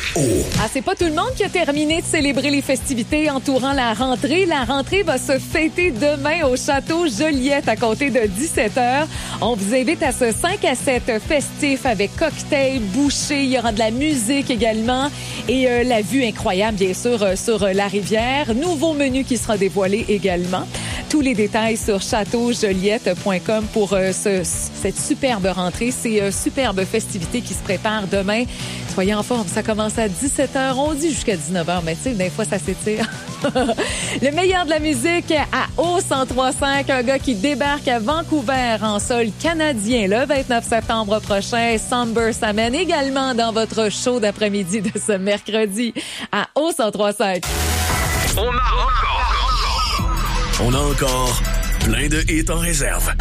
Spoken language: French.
Ah, c'est pas tout le monde qui a terminé de célébrer les festivités entourant la rentrée. La rentrée va se fêter demain au Château Joliette à compter de 17h. On vous invite à ce 5 à 7 festif avec cocktail, bouchées. Il y aura de la musique également et la vue incroyable, bien sûr, sur la rivière. Nouveau menu qui sera dévoilé également. Tous les détails sur châteaujoliette.com pour cette superbe rentrée, ces superbes festivités qui se préparent demain. Soyez en forme, ça commence à 17h, on dit jusqu'à 19h, mais tu sais, des fois, ça s'étire. Le meilleur de la musique à O103.5, un gars qui débarque à Vancouver en sol canadien le 29 septembre prochain. Somber s'amène également dans votre show d'après-midi de ce mercredi à O103.5. On a encore plein de hits en réserve.